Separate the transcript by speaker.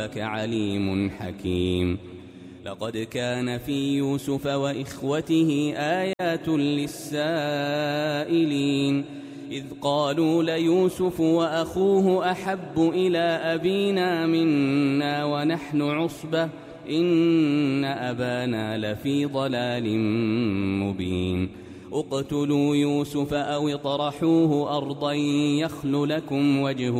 Speaker 1: عليم حكيم. لقد كان في يوسف وإخوته آيات للسائلين إذ قالوا ليوسف وأخوه أحب إلى أبينا منا ونحن عصبة إن أبانا لفي ضلال مبين. اقتلوا يوسف أو اطرحوه أرضا يخل لكم وجه